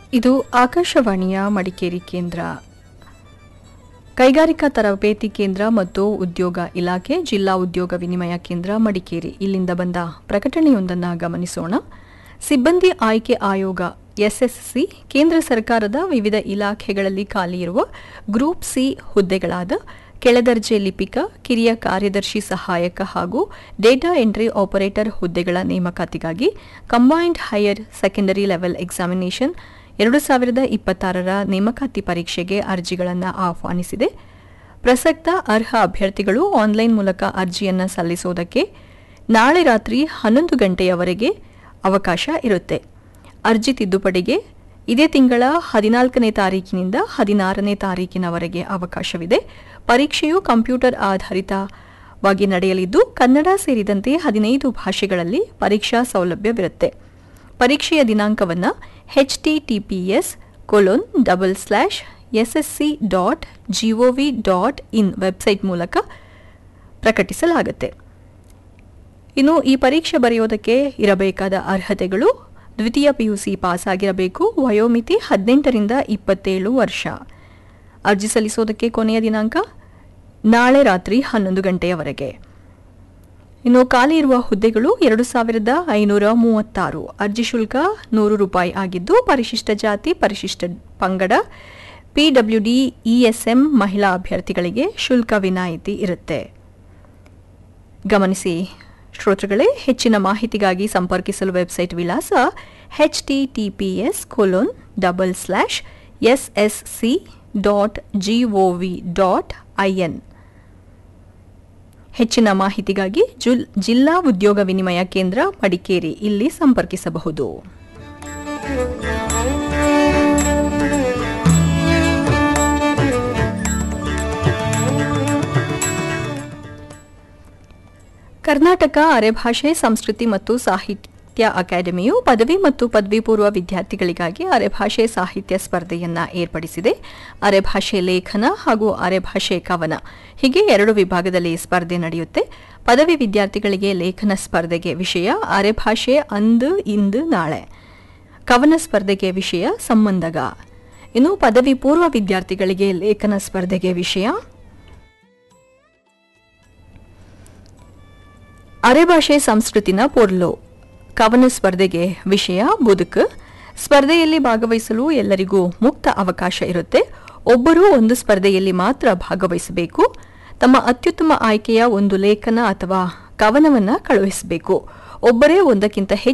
ಇದು ಆಕಾಶವಾಣಿಯ ಮಡಿಕೇರಿ ಕೇಂದ್ರ. ಕೈಗಾರಿಕಾ ತರಬೇತಿ ಕೇಂದ್ರ ಮತ್ತು ಉದ್ಯೋಗ ಇಲಾಖೆ, ಜಿಲ್ಲಾ ಉದ್ಯೋಗ ವಿನಿಮಯ ಕೇಂದ್ರ ಮಡಿಕೇರಿ ಇಲ್ಲಿಂದ ಬಂದ ಪ್ರಕಟಣೆಯೊಂದನ್ನು ಗಮನಿಸೋಣ. ಸಿಬ್ಬಂದಿ ಆಯ್ಕೆ ಆಯೋಗ ಎಸ್ಎಸ್ಸಿ ಕೇಂದ್ರ ಸರ್ಕಾರದ ವಿವಿಧ ಇಲಾಖೆಗಳಲ್ಲಿ ಖಾಲಿಯಿರುವ ಗ್ರೂಪ್ ಸಿ ಹುದ್ದೆಗಳಾದ ಕೆಳದರ್ಜೆ ಲಿಪಿಕ, ಕಿರಿಯ ಕಾರ್ಯದರ್ಶಿ ಸಹಾಯಕ ಹಾಗೂ ಡೇಟಾ ಎಂಟ್ರಿ ಆಪರೇಟರ್ ಹುದ್ದೆಗಳ ನೇಮಕಾತಿಗಾಗಿ combined higher secondary level examination 2026ರ ನೇಮಕಾತಿ ಪರೀಕ್ಷೆಗೆ ಅರ್ಜಿಗಳನ್ನು ಆಹ್ವಾನಿಸಿದೆ. ಪ್ರಸಕ್ತ ಅರ್ಹ ಅಭ್ಯರ್ಥಿಗಳು ಆನ್ಲೈನ್ ಮೂಲಕ ಅರ್ಜಿಯನ್ನು ಸಲ್ಲಿಸುವುದಕ್ಕೆ ನಾಳೆ ರಾತ್ರಿ 11 ಗಂಟೆಯವರೆಗೆ ಅವಕಾಶ ಇರುತ್ತೆ. ಅರ್ಜಿ ತಿದ್ದುಪಡಿಗೆ ಇದೇ ತಿಂಗಳ 14ನೇ ತಾರೀಕಿನಿಂದ 16ನೇ ತಾರೀಕಿನವರೆಗೆ ಅವಕಾಶವಿದೆ. ಪರೀಕ್ಷೆಯು ಕಂಪ್ಯೂಟರ್ ಆಧಾರಿತವಾಗಿ ನಡೆಯಲಿದ್ದು ಕನ್ನಡ ಸೇರಿದಂತೆ 15 ಭಾಷೆಗಳಲ್ಲಿ ಪರೀಕ್ಷಾ ಸೌಲಭ್ಯವಿರುತ್ತೆ. ಪರೀಕ್ಷೆಯ ದಿನಾಂಕವನ್ನು https://ssc.gov.in ವೆಬ್ಸೈಟ್ ಮೂಲಕ ಪ್ರಕಟಿಸಲಾಗುತ್ತೆ. ಇನ್ನು ಈ ಪರೀಕ್ಷೆ ಬರೆಯೋದಕ್ಕೆ ಇರಬೇಕಾದ ಅರ್ಹತೆಗಳು: ದ್ವಿತೀಯ ಪಿಯುಸಿ ಪಾಸ್ ಆಗಿರಬೇಕು. ವಯೋಮಿತಿ 18ರಿಂದ 27 ವರ್ಷ. ಅರ್ಜಿ ಸಲ್ಲಿಸೋದಕ್ಕೆ ಕೊನೆಯ ದಿನಾಂಕ ನಾಳೆ ರಾತ್ರಿ 11 ಗಂಟೆಯವರೆಗೆ. ಇನ್ನು ಖಾಲಿ ಇರುವ ಹುದ್ದೆಗಳು 2536. ಅರ್ಜಿ ಶುಲ್ಕ ₹100 ಆಗಿದ್ದು ಪರಿಶಿಷ್ಟ ಜಾತಿ, ಪರಿಶಿಷ್ಟ ಪಂಗಡ, ಪಿಡಬ್ಲ್ಯೂಡಿ, ಇಎಸ್ಎಂ ಮಹಿಳಾ ಅಭ್ಯರ್ಥಿಗಳಿಗೆ ಶುಲ್ಕ ವಿನಾಯಿತಿ ಇರುತ್ತೆ. ಗಮನಿಸಿ ಶ್ರೋತೃಗಳೇ, ಹೆಚ್ಚಿನ ಮಾಹಿತಿಗಾಗಿ ಸಂಪರ್ಕಿಸಲು ವೆಬ್ಸೈಟ್ ವಿಳಾಸ https://ssc.gov.in. ಹೆಚ್ಚಿನ ಮಾಹಿತಿಗಾಗಿ ಜಿಲ್ಲಾ ಉದ್ಯೋಗ ವಿನಿಮಯ ಕೇಂದ್ರ ಮಡಿಕೇರಿ ಇಲ್ಲಿ ಸಂಪರ್ಕಿಸಬಹುದು. ಕರ್ನಾಟಕ ಅರೆಭಾಷೆ ಸಂಸ್ಕೃತಿ ಮತ್ತು ಸಾಹಿತ್ಯ ಅಕಾಡೆಮಿಯು ಪದವಿ ಮತ್ತು ಪದವಿ ಪೂರ್ವ ವಿದ್ಯಾರ್ಥಿಗಳಿಗಾಗಿ ಅರೆಭಾಷೆ ಸಾಹಿತ್ಯ ಸ್ಪರ್ಧೆಯನ್ನು ಏರ್ಪಡಿಸಿದೆ. ಅರೆಭಾಷೆ ಲೇಖನ ಹಾಗೂ ಅರೆಭಾಷೆ ಕವನ ಹೀಗೆ 2 ವಿಭಾಗದಲ್ಲಿ ಸ್ಪರ್ಧೆ ನಡೆಯುತ್ತೆ. ಪದವಿ ವಿದ್ಯಾರ್ಥಿಗಳಿಗೆ ಲೇಖನ ಸ್ಪರ್ಧೆಗೆ ವಿಷಯ ಅರೆಭಾಷೆ ಅಂದು ಇಂದು ನಾಳೆ. ಕವನ ಸ್ಪರ್ಧೆಗೆ ವಿಷಯ ಸಂಬಂಧಗ. ಇನ್ನು ಪದವಿ ಪೂರ್ವ ವಿದ್ಯಾರ್ಥಿಗಳಿಗೆ ಲೇಖನ ಸ್ಪರ್ಧೆಗೆ ವಿಷಯ ಅರೆಭಾಷೆ ಸಂಸ್ಕೃತಿನ ಪೊರ್ಲು. ಕವನ ಸ್ಪರ್ಧೆಗೆ ವಿಷಯ ಬದುಕು. ಸ್ಪರ್ಧೆಯಲ್ಲಿ ಭಾಗವಹಿಸಲು ಎಲ್ಲರಿಗೂ ಮುಕ್ತ ಅವಕಾಶ ಇರುತ್ತೆ. ಒಬ್ಬರು ಒಂದು ಸ್ಪರ್ಧೆಯಲ್ಲಿ ಮಾತ್ರ ಭಾಗವಹಿಸಬೇಕು. ತಮ್ಮ ಅತ್ಯುತ್ತಮ ಆಯ್ಕೆಯ ಒಂದು ಲೇಖನ ಅಥವಾ ಕವನವನ್ನು ಕಳುಹಿಸಬೇಕು. ಒಬ್ಬರೇ ಒಂದಕ್ಕಿಂತ